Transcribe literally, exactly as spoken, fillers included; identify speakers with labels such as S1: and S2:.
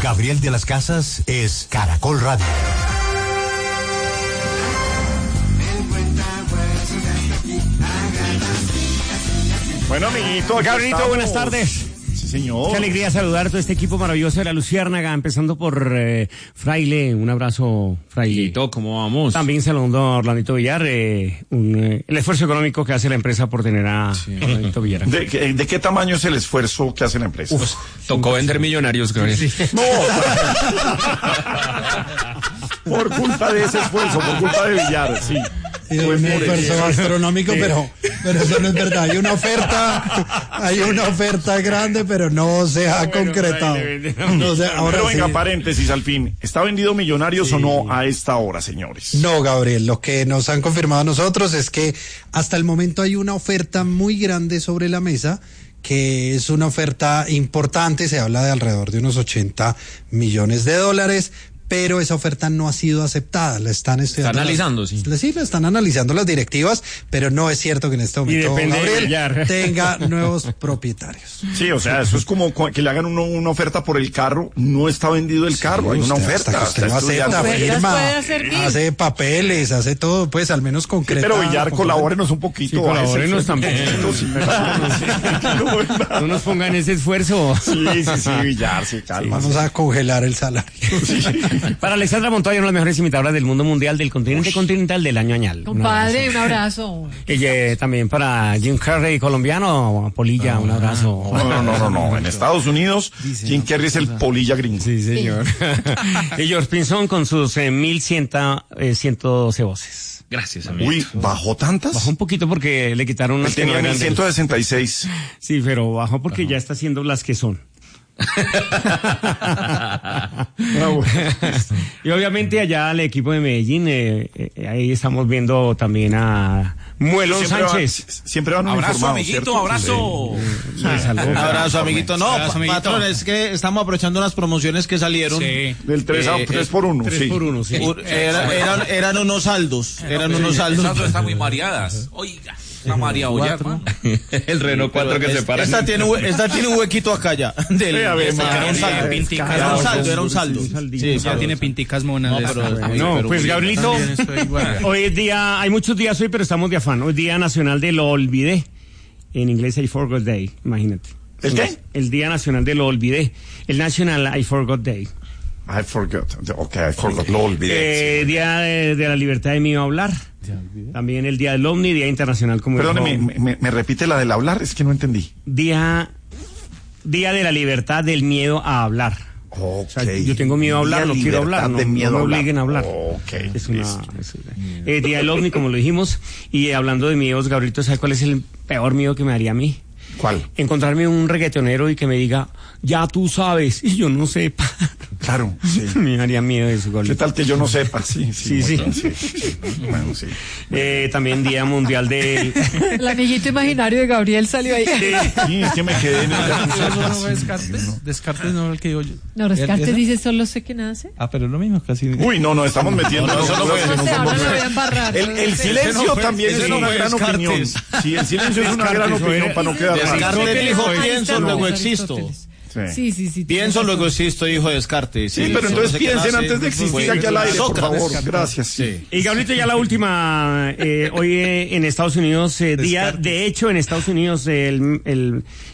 S1: Gabriel de las Casas es Caracol Radio.
S2: Bueno, amiguito,
S3: Gabrielito, buenas tardes.
S2: Sí, señor.
S3: Qué alegría saludar a todo este equipo maravilloso de la Luciérnaga, empezando por eh, Fraile. Un abrazo, Fraile.
S4: ¿Cómo vamos?
S3: También saludo a Orlandito Villar, eh, un, eh, el esfuerzo económico que hace la empresa por tener a sí. Orlandito Villar.
S2: ¿De, de, ¿De qué tamaño es el esfuerzo que hace la empresa?
S4: Uf, tocó vender millonarios, Gabriel. Sí.
S2: No. Por culpa de ese esfuerzo, por culpa de Villar, sí.
S5: Sí, un esfuerzo astronómico, sí. pero, pero eso no es verdad. Hay una oferta, hay una oferta grande, pero no se ha bueno, concretado. No se, ahora
S2: pero venga,
S5: sí.
S2: paréntesis al fin. ¿Está vendido Millonarios sí. o no a esta hora, señores?
S5: No, Gabriel. Lo que nos han confirmado a nosotros es que hasta el momento hay una oferta muy grande sobre la mesa, que es una oferta importante. Se habla de alrededor de unos ochenta millones de dólares. Pero esa oferta no ha sido aceptada. La están estudiando.
S4: Está analizando,
S5: las,
S4: sí.
S5: Sí, la están analizando las directivas, pero no es cierto que en este momento Gabriel tenga nuevos propietarios.
S2: Sí, o sea, eso es como que le hagan uno, una oferta por el carro. No está vendido el carro, sí, hay una
S5: usted,
S2: oferta.
S5: Hasta que usted no acepta, firma, hace papeles, hace todo, pues al menos concreto.
S2: Sí, pero Villar, colabórenos un poquito.
S3: Sí, colabórenos también.
S2: Sí,
S3: no nos pongan ese esfuerzo.
S2: Sí, sí, sí, Villar, sí, calma.
S5: Sí, vamos a congelar el salario. Sí.
S3: Para Alexandra Montoya, una de las mejores imitadoras del mundo mundial, del continente Uy. continental, del año añal.
S6: Compadre, un abrazo.
S3: Y eh, también para Jim Carrey, colombiano, Polilla, ah, un abrazo.
S2: No, no, no, no, no. En Estados Unidos, sí, Jim Carrey es el Polilla gringo.
S3: Sí, señor. Sí. Y George Pinzón con sus eh, mil ciento doce voces.
S4: Gracias, amigo.
S2: Uy, ¿bajó tantas?
S3: Bajó un poquito porque le quitaron una.
S2: Tenía mil ciento sesenta y seis.
S3: Sí, pero bajó porque bajó. Ya está haciendo las que son. Y obviamente allá al equipo de Medellín, eh, eh, ahí estamos viendo también a Muelón siempre Sánchez.
S2: Va, siempre van
S7: abrazo, amiguito, ¿cierto? Abrazo.
S3: Sí. Sí, salud.
S7: Abrazo, amiguito. No, abrazo, amiguito. Patrón, es que estamos aprovechando unas promociones que salieron.
S2: Sí. Del tres por uno.
S3: tres por uno, sí.
S7: Era, eran, eran unos saldos. Eran sí, unos saldos.
S8: Esas están muy mareadas. Oiga. La María Ollar,
S4: el Renault cuatro que
S7: es,
S4: se para.
S7: Esta tiene, esta tiene un huequito acá ya. Del,
S2: sí, a ver,
S7: esta, era un saldo. Pinticas, era un saldo, era un saldo. Sí,
S8: sí, ya tiene pinticas monas.
S3: No, pero, no pero pues Gabrielito, hoy es día, hay muchos días hoy, pero estamos de afán. Hoy es Día Nacional de Lo Olvidé. En inglés, I Forgot Day, imagínate.
S2: ¿El qué?
S3: El Día Nacional de Lo Olvidé. El National I Forgot Day.
S2: I forgot. Ok, I forgot. Lo olvidé.
S3: Eh, sí. Día de, de la libertad de mí a hablar. También el Día del Ovni, Día Internacional como
S2: Perdón, me, me, me repite la del hablar, es que no entendí.
S3: Día, Día de la libertad del miedo a hablar.
S2: Okay.
S3: O sea, yo tengo miedo a hablar, no quiero hablar, no,
S2: miedo
S3: no me
S2: hablar.
S3: obliguen a hablar.
S2: Okay.
S3: Es una, es una eh, Día del Ovni, como lo dijimos. Y hablando de miedos, Gabrielito, ¿sabe cuál es el peor miedo que me daría a mí?
S2: ¿Cuál?
S3: Encontrarme un reggaetonero y que me diga, ya tú sabes, y yo no sepa.
S2: Claro, sí.
S3: Me daría miedo eso, Gabrielito.
S2: ¿Qué tal que yo no sepa? Sí, sí.
S3: Sí,
S2: sí.
S3: sí.
S2: sí, sí. Bueno, sí.
S3: Eh, también Día Mundial del...
S6: El amiguito imaginario de Gabriel salió ahí.
S2: Sí, es que me quedé en el...
S8: No, no, Descartes. Descartes no es el que digo yo.
S6: No, Descartes dice solo sé que nace.
S8: Ah, pero es lo mismo, casi.
S2: Uy, no, no, estamos metiendo...
S6: No, no, no, no sé, ahora me voy a embarrar.
S2: El, el silencio también es una gran opinión. Sí, el silencio es una gran opinión para no quedar mal.
S7: Descartes dijo, pienso, luego existo.
S6: Sí, sí, sí.
S7: Pienso, luego existo, dijo Descartes.
S2: Sí, sí, pero entonces piensen antes de existir aquí al aire, por favor. Gracias.
S3: Sí. Y Gabrielito, ya la última, eh, hoy eh, en Estados Unidos, eh, día, de hecho, en Estados Unidos, el, el,